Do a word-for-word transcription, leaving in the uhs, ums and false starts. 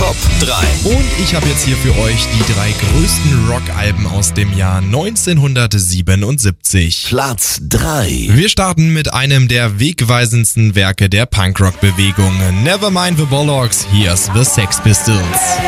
Top drei. Und ich habe jetzt hier für euch die drei größten Rockalben aus dem Jahr neunzehnhundertsiebenundsiebzig. Platz drei. Wir starten mit einem der wegweisendsten Werke der Punkrock-Bewegung. Nevermind the Bollocks, here's the Sex Pistols.